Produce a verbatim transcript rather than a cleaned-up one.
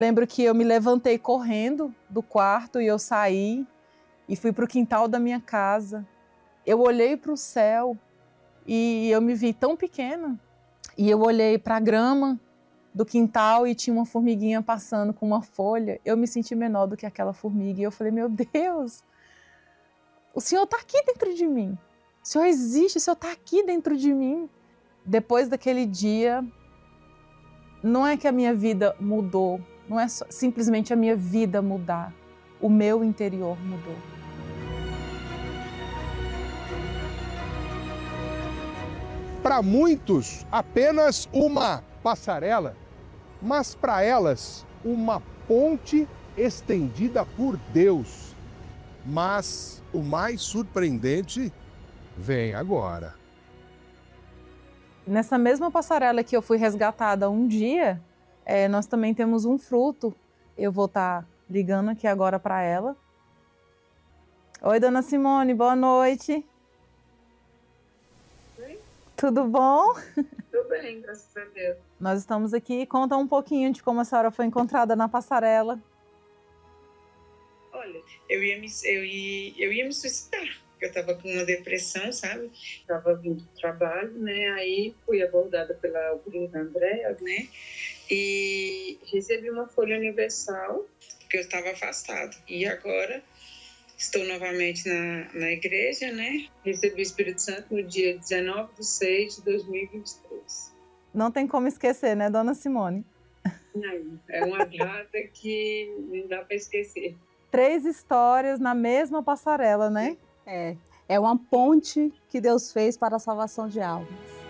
Lembro que eu me levantei correndo do quarto e eu saí e fui para o quintal da minha casa. Eu olhei para o céu e eu me vi tão pequena. E eu olhei para a grama do quintal e tinha uma formiguinha passando com uma folha. Eu me senti menor do que aquela formiga e eu falei, meu Deus, o Senhor está aqui dentro de mim. O Senhor existe, o Senhor está aqui dentro de mim. Depois daquele dia, não é que a minha vida mudou, não é só, simplesmente a minha vida mudar, o meu interior mudou. Para muitos, apenas uma passarela, mas para elas, uma ponte estendida por Deus. Mas o mais surpreendente vem agora. Nessa mesma passarela que eu fui resgatada um dia, é, nós também temos um fruto. Eu vou estar ligando aqui agora para ela. Oi, dona Simone, boa noite. Oi? Tudo bom? Tudo bem, graças a Deus. Nós estamos aqui. Conta um pouquinho de como a senhora foi encontrada na passarela. Olha, eu ia me, eu ia, eu ia me suicidar, porque eu estava com uma depressão, sabe? Estava vindo do trabalho, né? Aí fui abordada pela prima Andréa, né? E recebi uma folha universal, porque eu estava afastada. E agora estou novamente na, na igreja, né? Recebi o Espírito Santo no dia dezenove de seis de dois mil e vinte e três. Não tem como esquecer, né, dona Simone? Não, é uma data que não dá para esquecer. Três histórias na mesma passarela, né? É, é uma ponte que Deus fez para a salvação de almas.